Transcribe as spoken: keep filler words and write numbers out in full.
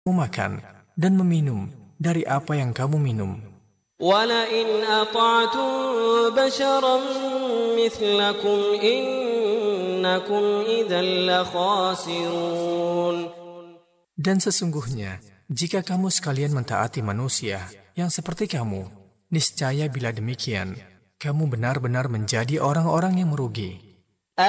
makan dan meminum dari apa yang kamu minum. وَلَئِنْ أَطَعْتُمْ بَشَرًا مِثْلَكُمْ إِنَّكُمْ إِذًا لَخَاسِرُونَ. Dan sesungguhnya, jika kamu sekalian mentaati manusia yang seperti kamu, niscaya bila demikian, kamu benar-benar menjadi orang-orang yang merugi.